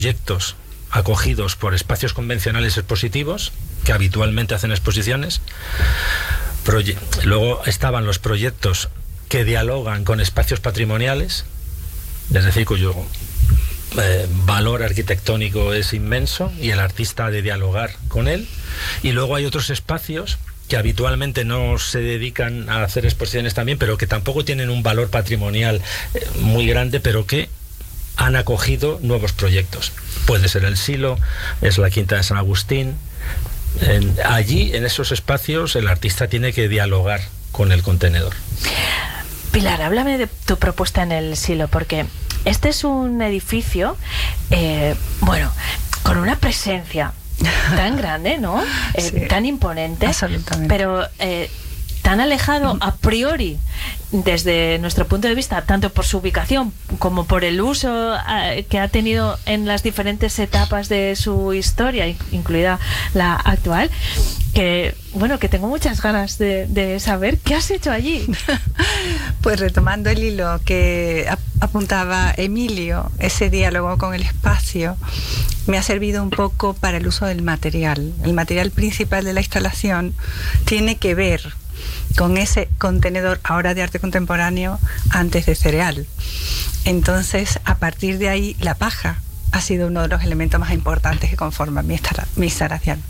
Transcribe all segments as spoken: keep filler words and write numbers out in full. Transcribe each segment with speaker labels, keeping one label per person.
Speaker 1: proyectos acogidos por espacios convencionales expositivos, que habitualmente hacen exposiciones. Proye- Luego estaban los proyectos que dialogan con espacios patrimoniales, es decir, cuyo eh, valor arquitectónico es inmenso y el artista ha de dialogar con él. Y luego hay otros espacios que habitualmente no se dedican a hacer exposiciones también, pero que tampoco tienen un valor patrimonial eh, muy grande, pero que han acogido nuevos proyectos. Puede ser el Silo, es la Quinta de San Agustín. En, allí, en esos espacios, el artista tiene que dialogar con el contenedor.
Speaker 2: Pilar, háblame de tu propuesta en el Silo, porque este es un edificio, eh, bueno, con una presencia tan grande, ¿no? Eh,
Speaker 3: Sí,
Speaker 2: tan imponente,
Speaker 3: absolutamente.
Speaker 2: pero eh, tan alejado a priori desde nuestro punto de vista, tanto por su ubicación como por el uso eh, que ha tenido en las diferentes etapas de su historia, incluida la actual, que bueno, que tengo muchas ganas de, de saber qué has hecho allí.
Speaker 3: Pues retomando el hilo que ap- apuntaba Emilio, ese diálogo con el espacio me ha servido un poco para el uso del material. El material principal de la instalación tiene que ver con ese contenedor ahora de arte contemporáneo antes de cereal. Entonces, a partir de ahí, la paja ha sido uno de los elementos más importantes que conforman mi, instala- mi instalación.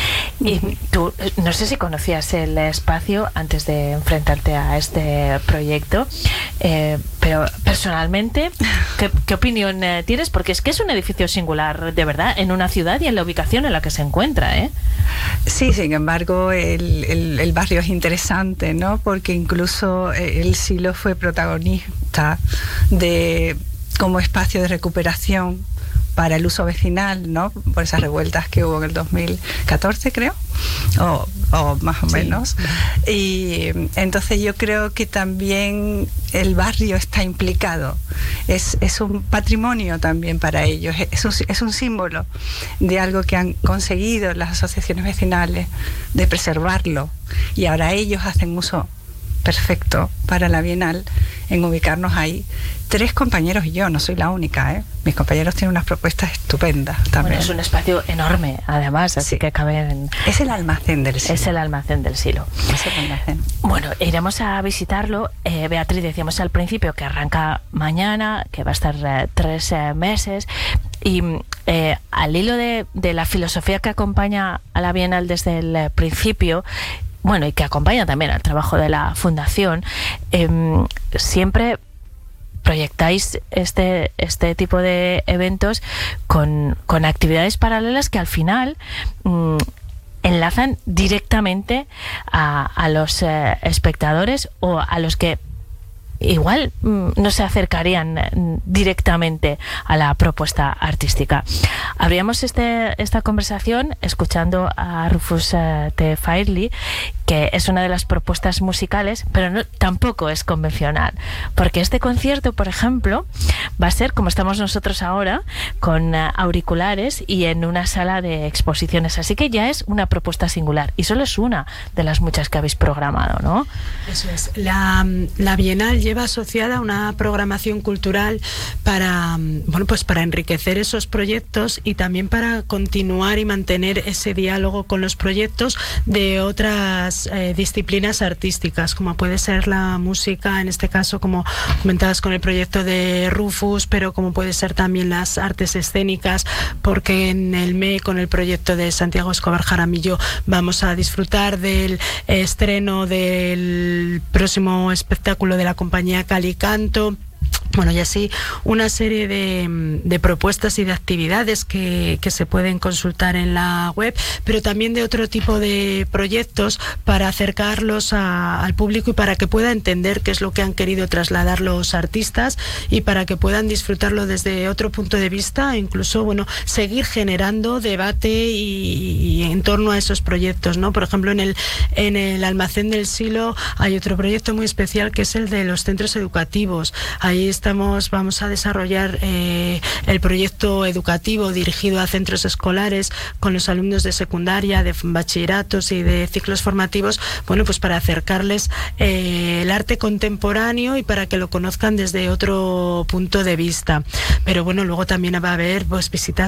Speaker 2: Y tú, no sé si conocías el espacio antes de enfrentarte a este proyecto, eh, pero personalmente, ¿qué, qué opinión eh, tienes? Porque es que es un edificio singular, de verdad, en una ciudad y en la ubicación en la que se encuentra, ¿eh?
Speaker 3: Sí, sin embargo, el, el, el barrio es interesante, ¿no? Porque incluso el Silo fue protagonista de como espacio de recuperación para el uso vecinal, ¿no? Por esas revueltas que hubo en el dos mil catorce, creo, o, o más o
Speaker 2: Sí.
Speaker 3: menos. Y entonces yo creo que también el barrio está implicado. Es, es un patrimonio también para ellos, es un, es un símbolo de algo que han conseguido las asociaciones vecinales, de preservarlo. Y ahora ellos hacen uso perfecto para la Bienal en ubicarnos ahí. Tres compañeros y yo, no soy la única, ¿eh? Mis compañeros tienen unas propuestas estupendas también.
Speaker 2: Bueno, es un espacio enorme, además, así
Speaker 3: Sí.
Speaker 2: que cabe en...
Speaker 3: Es el almacén del Silo.
Speaker 2: Es el almacén del Silo.
Speaker 3: Es el almacén.
Speaker 2: Bueno, iremos a visitarlo. Eh, Beatriz, decíamos al principio que arranca mañana, que va a estar eh, tres eh, meses. Y eh, al hilo de, de la filosofía que acompaña a la Bienal desde el eh, principio, bueno, y que acompaña también al trabajo de la Fundación, eh, siempre proyectáis este, este tipo de eventos con, con actividades paralelas que al final mmm, enlazan directamente a, a los eh, espectadores o a los que igual mmm, no se acercarían mmm, directamente a la propuesta artística. Abríamos este, esta conversación escuchando a Rufus uh, T. Fairley, que es una de las propuestas musicales, pero no, tampoco es convencional, porque este concierto, por ejemplo, va a ser como estamos nosotros ahora, con uh, auriculares y en una sala de exposiciones, así que ya es una propuesta singular, y solo es una de las muchas que habéis programado, ¿no?
Speaker 4: Eso es. La, la Bienal lleva asociada una programación cultural para, bueno, pues para enriquecer esos proyectos y también para continuar y mantener ese diálogo con los proyectos de otras eh, disciplinas artísticas, como puede ser la música, en este caso, como comentabas, con el proyecto de Rufus, pero como puede ser también las artes escénicas, porque en el M E, con el proyecto de Santiago Escobar Jaramillo, vamos a disfrutar del estreno del próximo espectáculo de la compañía Calicanto. Bueno, y así una serie de, de propuestas y de actividades que, que se pueden consultar en la web, pero también de otro tipo de proyectos para acercarlos a, al público y para que pueda entender qué es lo que han querido trasladar los artistas y para que puedan disfrutarlo desde otro punto de vista, e incluso, bueno, seguir generando debate y, y en torno a esos proyectos, ¿no? Por ejemplo, en el, en el Almacén del Silo hay otro proyecto muy especial que es el de los centros educativos. Ahí está estamos, vamos a desarrollar eh, el proyecto educativo dirigido a centros escolares con los alumnos de secundaria, de bachilleratos y de ciclos formativos, bueno, pues para acercarles eh, el arte contemporáneo y para que lo conozcan desde otro punto de vista. Pero bueno, luego también va a haber pues visitas